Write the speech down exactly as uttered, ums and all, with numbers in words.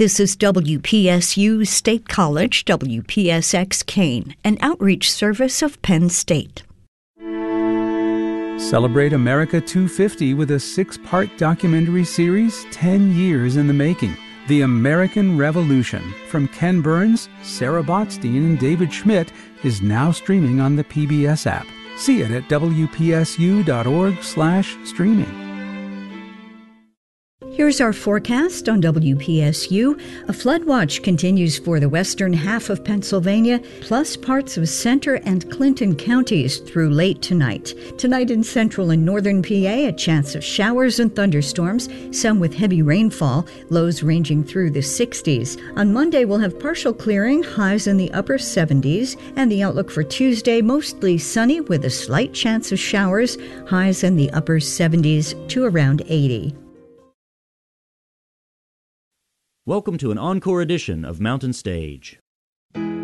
This is W P S U State College, W P S X Kane, an outreach service of Penn State. Celebrate America two fifty with a six-part documentary series, ten years in the making. The American Revolution, from Ken Burns, Sarah Botstein, and David Schmidt, is now streaming on the P B S app. See it at W P S U dot org slash streaming. Here's our forecast on W P S U. A flood watch continues for the western half of Pennsylvania, plus parts of Center and Clinton counties through late tonight. Tonight in central and northern P A, a chance of showers and thunderstorms, some with heavy rainfall, lows ranging through the sixties. On Monday, we'll have partial clearing, highs in the upper seventies, and the outlook for Tuesday, mostly sunny with a slight chance of showers, highs in the upper seventies to around eighty. Welcome to an encore edition of Mountain Stage.